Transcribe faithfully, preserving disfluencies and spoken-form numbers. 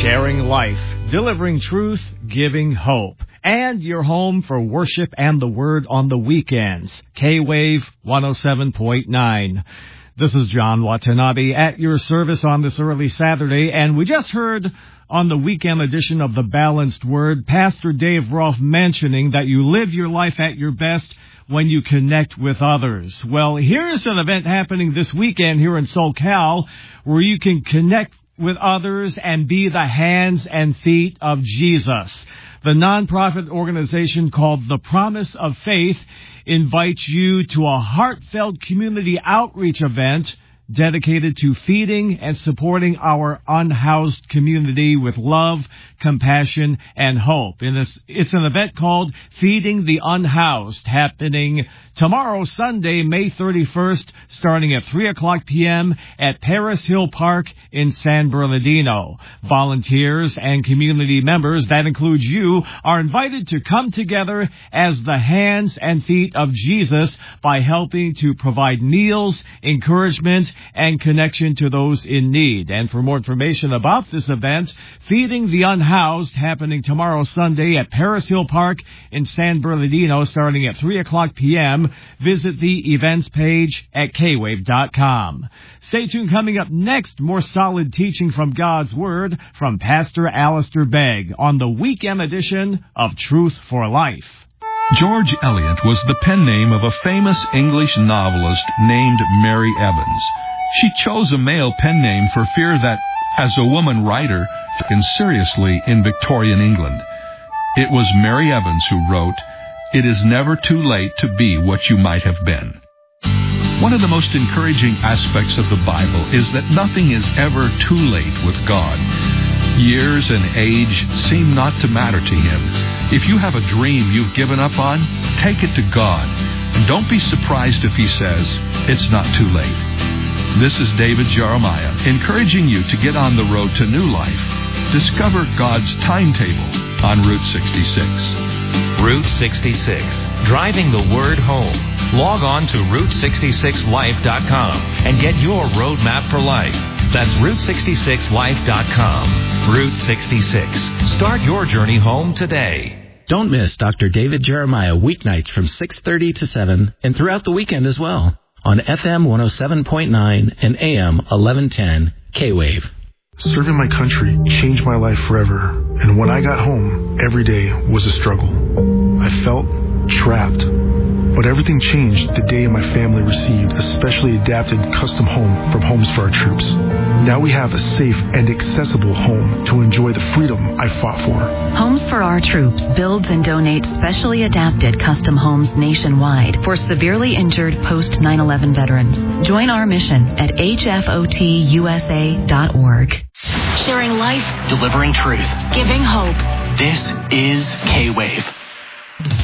Sharing life, delivering truth, giving hope. And your home for worship and the Word on the weekends. K-Wave one oh seven point nine. This is John Watanabe at your service on this early Saturday, and we just heard on the weekend edition of the Balanced Word, Pastor Dave Rolfe mentioning that you live your life at your best when you connect with others. Well, here's an event happening this weekend here in SoCal where you can connect with others and be the hands and feet of Jesus. The nonprofit organization called The Promise of Faith invites you to a heartfelt community outreach event dedicated to feeding and supporting our unhoused community with love, compassion, and hope. And it's, it's an event called Feeding the Unhoused, happening tomorrow, Sunday, May thirty-first, starting at three o'clock p.m. at Paris Hill Park in San Bernardino. Volunteers and community members, that includes you, are invited to come together as the hands and feet of Jesus by helping to provide meals, encouragement, and connection to those in need. And for more information about this event, Feeding the Unhoused, happening tomorrow, Sunday, at Paris Hill Park in San Bernardino, starting at three o'clock p.m., visit the events page at k wave dot com. Stay tuned. Coming up next, more solid teaching from God's Word from Pastor Alistair Begg on the weekend edition of Truth for Life. George Eliot was the pen name of a famous English novelist named Mary Evans. She chose a male pen name for fear that, as a woman writer, taken seriously in Victorian England. It was Mary Evans who wrote, "It is never too late to be what you might have been." One of the most encouraging aspects of the Bible is that nothing is ever too late with God. Years and age seem not to matter to Him. If you have a dream you've given up on, take it to God. And don't be surprised if He says, "It's not too late." This is David Jeremiah, encouraging you to get on the road to new life. Discover God's timetable on Route sixty-six. Route sixty-six, driving the Word home. Log on to route sixty-six life dot com and get your roadmap for life. That's route sixty-six life dot com. Route sixty-six. Start your journey home today. Don't miss Doctor David Jeremiah weeknights from six thirty to seven and throughout the weekend as well on F M one oh seven point nine and A M eleven ten K-Wave. Serving my country changed my life forever, and when I got home, every day was a struggle. I felt trapped. But everything changed the day my family received a specially adapted custom home from Homes for Our Troops. Now we have a safe and accessible home to enjoy the freedom I fought for. Homes for Our Troops builds and donates specially adapted custom homes nationwide for severely injured post nine eleven veterans. Join our mission at H F O T U S A dot org. Sharing life, delivering truth, giving hope. This is K-Wave.